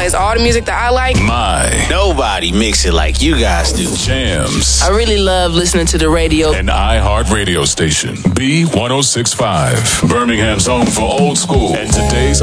plays all the music that I like. Nobody mix it like you guys do. Jams. I really love listening to the radio. An iHeart radio station. B1065. Birmingham's home for old school and today's